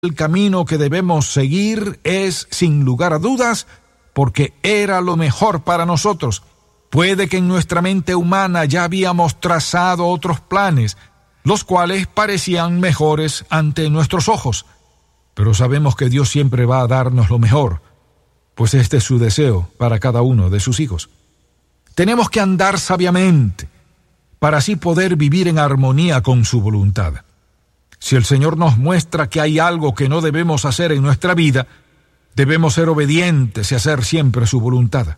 el camino que debemos seguir es, sin lugar a dudas, porque era lo mejor para nosotros. Puede que en nuestra mente humana ya habíamos trazado otros planes, los cuales parecían mejores ante nuestros ojos. Pero sabemos que Dios siempre va a darnos lo mejor, pues este es su deseo para cada uno de sus hijos. Tenemos que andar sabiamente, para así poder vivir en armonía con su voluntad. Si el Señor nos muestra que hay algo que no debemos hacer en nuestra vida, debemos ser obedientes y hacer siempre su voluntad.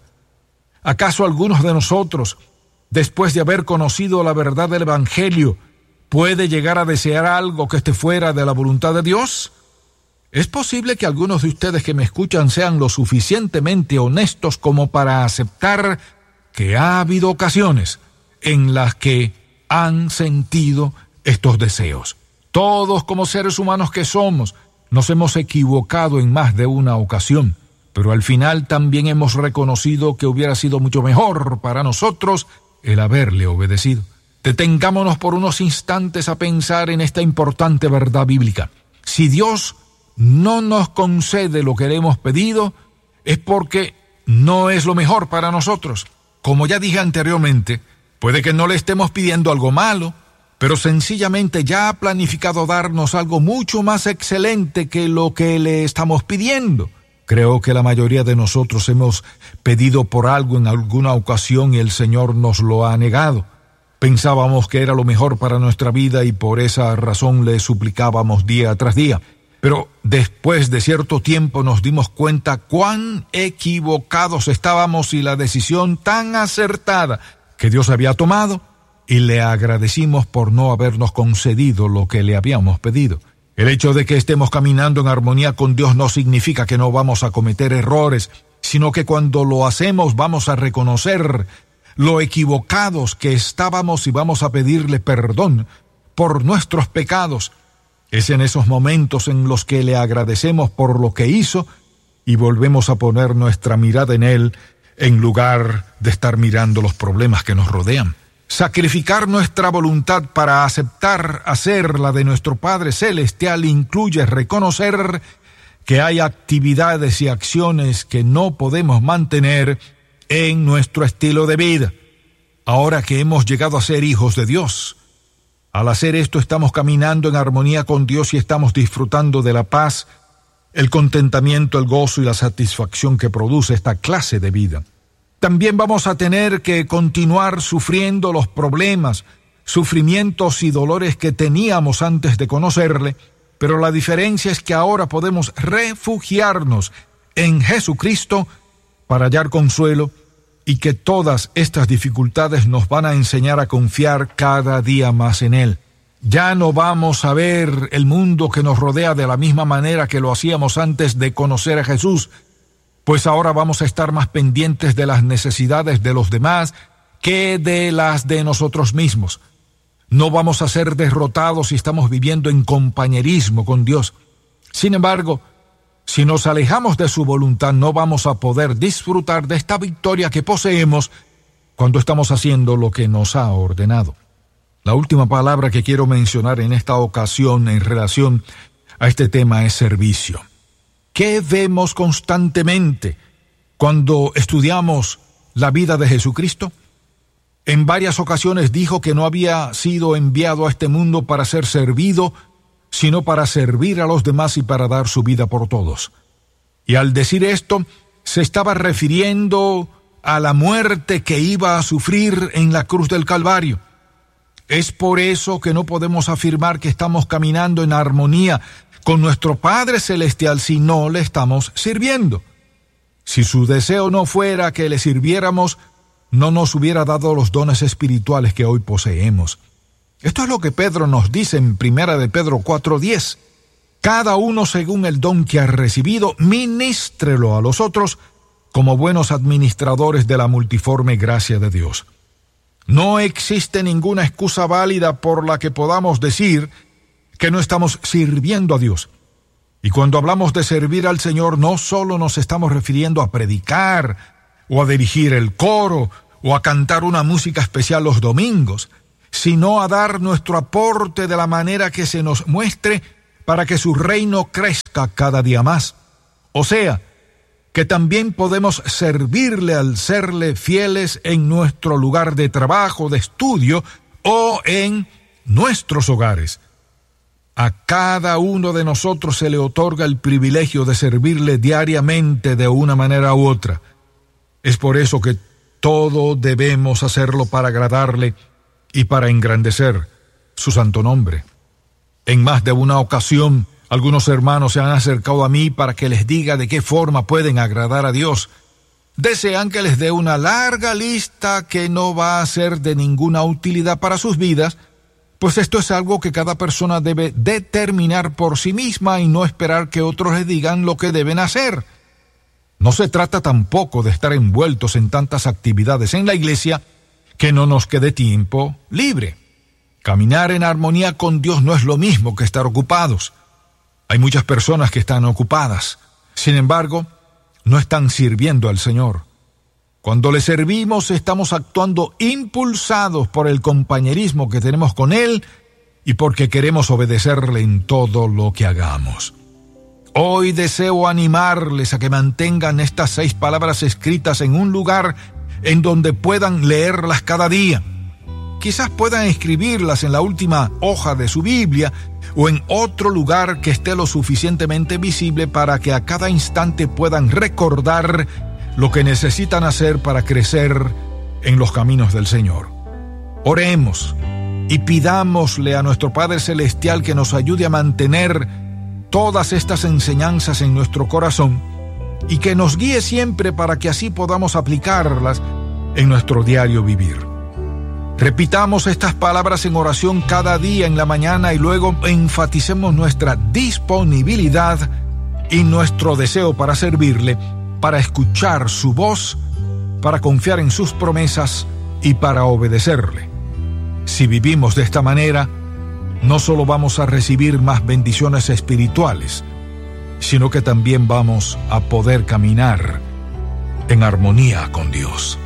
¿Acaso algunos de nosotros, después de haber conocido la verdad del Evangelio, puede llegar a desear algo que esté fuera de la voluntad de Dios? Es posible que algunos de ustedes que me escuchan sean lo suficientemente honestos como para aceptar que ha habido ocasiones en las que han sentido estos deseos. Todos, como seres humanos que somos, nos hemos equivocado en más de una ocasión, pero al final también hemos reconocido que hubiera sido mucho mejor para nosotros el haberle obedecido. Detengámonos por unos instantes a pensar en esta importante verdad bíblica. Si Dios no nos concede lo que le hemos pedido, es porque no es lo mejor para nosotros. Como ya dije anteriormente, puede que no le estemos pidiendo algo malo, pero sencillamente ya ha planificado darnos algo mucho más excelente que lo que le estamos pidiendo. Creo que la mayoría de nosotros hemos pedido por algo en alguna ocasión y el Señor nos lo ha negado. Pensábamos que era lo mejor para nuestra vida y por esa razón le suplicábamos día tras día. Pero después de cierto tiempo nos dimos cuenta cuán equivocados estábamos y la decisión tan acertada que Dios había tomado, y le agradecimos por no habernos concedido lo que le habíamos pedido. El hecho de que estemos caminando en armonía con Dios no significa que no vamos a cometer errores, sino que cuando lo hacemos vamos a reconocer lo equivocados que estábamos y vamos a pedirle perdón por nuestros pecados. Es en esos momentos en los que le agradecemos por lo que hizo y volvemos a poner nuestra mirada en Él en lugar de estar mirando los problemas que nos rodean. Sacrificar nuestra voluntad para aceptar hacer la de nuestro Padre Celestial incluye reconocer que hay actividades y acciones que no podemos mantener en nuestro estilo de vida. Ahora que hemos llegado a ser hijos de Dios, al hacer esto estamos caminando en armonía con Dios y estamos disfrutando de la paz, el contentamiento, el gozo y la satisfacción que produce esta clase de vida. También vamos a tener que continuar sufriendo los problemas, sufrimientos y dolores que teníamos antes de conocerle, pero la diferencia es que ahora podemos refugiarnos en Jesucristo para hallar consuelo y que todas estas dificultades nos van a enseñar a confiar cada día más en Él. Ya no vamos a ver el mundo que nos rodea de la misma manera que lo hacíamos antes de conocer a Jesús, pues ahora vamos a estar más pendientes de las necesidades de los demás que de las de nosotros mismos. No vamos a ser derrotados si estamos viviendo en compañerismo con Dios. Sin embargo, si nos alejamos de su voluntad, no vamos a poder disfrutar de esta victoria que poseemos cuando estamos haciendo lo que nos ha ordenado. La última palabra que quiero mencionar en esta ocasión en relación a este tema es servicio. ¿Qué vemos constantemente cuando estudiamos la vida de Jesucristo? En varias ocasiones dijo que no había sido enviado a este mundo para ser servido, sino para servir a los demás y para dar su vida por todos. Y al decir esto, se estaba refiriendo a la muerte que iba a sufrir en la cruz del Calvario. Es por eso que no podemos afirmar que estamos caminando en armonía con nuestro Padre Celestial si no le estamos sirviendo. Si su deseo no fuera que le sirviéramos, no nos hubiera dado los dones espirituales que hoy poseemos. Esto es lo que Pedro nos dice en 1 de Pedro 4:10. Cada uno según el don que ha recibido, ministrelo a los otros como buenos administradores de la multiforme gracia de Dios. No existe ninguna excusa válida por la que podamos decir que no estamos sirviendo a Dios. Y cuando hablamos de servir al Señor, no solo nos estamos refiriendo a predicar, o a dirigir el coro, o a cantar una música especial los domingos, sino a dar nuestro aporte de la manera que se nos muestre para que su reino crezca cada día más. O sea, que también podemos servirle al serle fieles en nuestro lugar de trabajo, de estudio o en nuestros hogares. A cada uno de nosotros se le otorga el privilegio de servirle diariamente de una manera u otra. Es por eso que todo debemos hacerlo para agradarle y para engrandecer su santo nombre. En más de una ocasión, algunos hermanos se han acercado a mí para que les diga de qué forma pueden agradar a Dios. Desean que les dé una larga lista que no va a ser de ninguna utilidad para sus vidas, pues esto es algo que cada persona debe determinar por sí misma y no esperar que otros les digan lo que deben hacer. No se trata tampoco de estar envueltos en tantas actividades en la iglesia que no nos quede tiempo libre. Caminar en armonía con Dios no es lo mismo que estar ocupados. Hay muchas personas que están ocupadas, sin embargo, no están sirviendo al Señor. Cuando le servimos, estamos actuando impulsados por el compañerismo que tenemos con Él y porque queremos obedecerle en todo lo que hagamos. Hoy deseo animarles a que mantengan estas 6 palabras escritas en un lugar en donde puedan leerlas cada día. Quizás puedan escribirlas en la última hoja de su Biblia o en otro lugar que esté lo suficientemente visible para que a cada instante puedan recordar lo que necesitan hacer para crecer en los caminos del Señor. Oremos y pidámosle a nuestro Padre Celestial que nos ayude a mantener todas estas enseñanzas en nuestro corazón y que nos guíe siempre para que así podamos aplicarlas en nuestro diario vivir. Repitamos estas palabras en oración cada día en la mañana y luego enfaticemos nuestra disponibilidad y nuestro deseo para servirle, para escuchar su voz, para confiar en sus promesas y para obedecerle. Si vivimos de esta manera, no solo vamos a recibir más bendiciones espirituales, sino que también vamos a poder caminar en armonía con Dios.